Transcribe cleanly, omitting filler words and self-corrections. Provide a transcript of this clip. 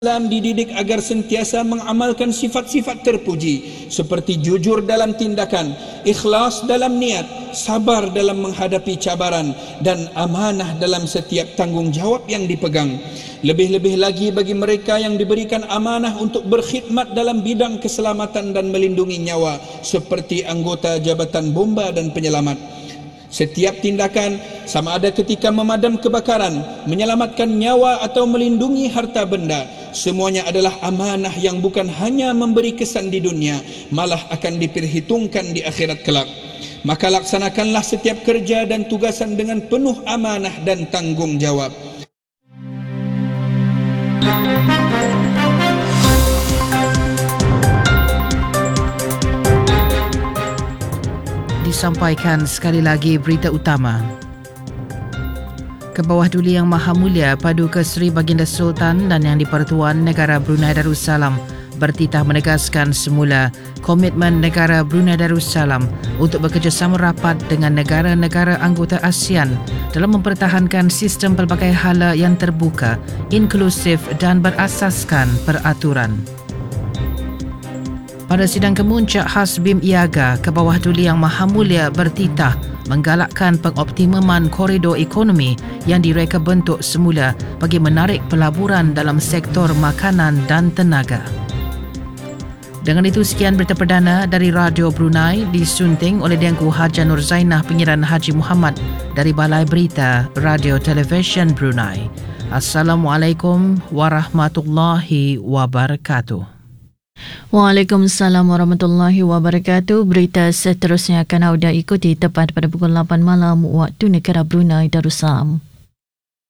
Islam dididik agar sentiasa mengamalkan sifat-sifat terpuji seperti jujur dalam tindakan, ikhlas dalam niat, sabar dalam menghadapi cabaran dan amanah dalam setiap tanggungjawab yang dipegang. Lebih-lebih lagi bagi mereka yang diberikan amanah untuk berkhidmat dalam bidang keselamatan dan melindungi nyawa seperti anggota Jabatan Bomba dan Penyelamat. Setiap tindakan, sama ada ketika memadam kebakaran, menyelamatkan nyawa atau melindungi harta benda, semuanya adalah amanah yang bukan hanya memberi kesan di dunia, malah akan diperhitungkan di akhirat kelak. Maka laksanakanlah setiap kerja dan tugasan dengan penuh amanah dan tanggung jawab. Disampaikan sekali lagi berita utama. Kebawah Duli Yang Maha Mulia Paduka Seri Baginda Sultan dan Yang di-Pertuan Negara Brunei Darussalam bertitah menegaskan semula komitmen negara Brunei Darussalam untuk bekerjasama rapat dengan negara-negara anggota ASEAN dalam mempertahankan sistem pelbagai hala yang terbuka, inklusif dan berasaskan peraturan. Pada sidang kemuncak khas BIM IAGA, Kebawah Duli Yang Maha Mulia bertitah menggalakkan pengoptimaman koridor ekonomi yang direka bentuk semula bagi menarik pelaburan dalam sektor makanan dan tenaga. Dengan itu, sekian berita perdana dari Radio Brunei disunting oleh Dianku Haja Nur Zainah Penyiaran Haji Muhammad dari Balai Berita Radio Television Brunei. Assalamualaikum warahmatullahi wabarakatuh. Waalaikumsalam warahmatullahi wabarakatuh. Berita seterusnya akan anda ikuti tepat pada pukul 8 malam waktu negara Brunei Darussalam.